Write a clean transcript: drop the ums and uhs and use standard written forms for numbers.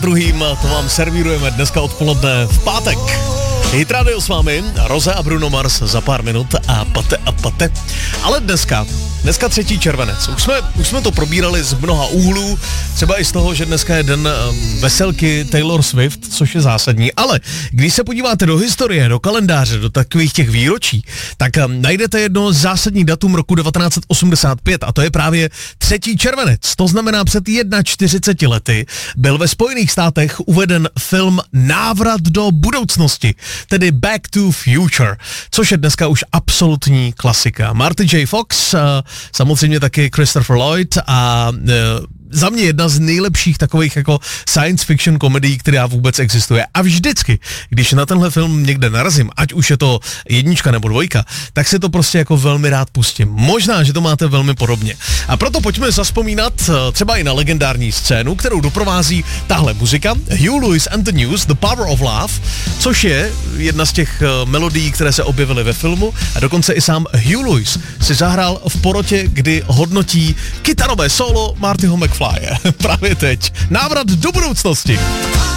Druhým to vám servírujeme dneska odpoledne v pátek. Hit Radio s vámi, Roze a Bruno Mars za pár minut a pate. Ale dneska 3. červenec. Už jsme to probírali z mnoha úhlů, třeba i z toho, že dneska je den veselky Taylor Swift, což je zásadní. Ale když se podíváte do historie, do kalendáře, do takových těch výročí, tak najdete jedno zásadní datum roku 1985 a to je právě 3. červenec. To znamená, před 41 lety byl ve Spojených státech uveden film Návrat do budoucnosti, tedy Back to Future, což je dneska už absolutní klasika. Marty J. Fox, samozřejmě taky Christopher Lloyd a za mě jedna z nejlepších takových jako science fiction komedií, která vůbec existuje. A vždycky, když na tenhle film někde narazím, ať už je to 1 nebo 2, tak si to prostě jako velmi rád pustím. Možná, že to máte velmi podobně. A proto pojďme zazpomínat třeba i na legendární scénu, kterou doprovází tahle muzika. Huey Lewis and the News, The Power of Love, což je jedna z těch melodií, které se objevily ve filmu a dokonce i sám Huey Lewis si zahrál v porotě, kdy hodnotí kytarové solo Martyho McFlye. Právě teď. Návrat do budoucnosti.